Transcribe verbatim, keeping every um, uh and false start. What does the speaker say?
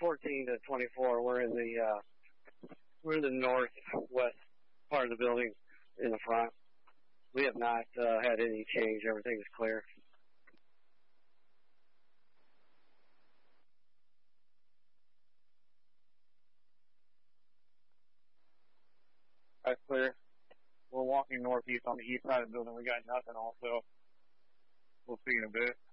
fourteen to twenty-four. We're in the uh, we're in the northwest part of the building in the front. We have not uh, had any change. Everything's clear. That's clear. We're walking northeast on the east side of the building. We got nothing also. We'll see in a bit.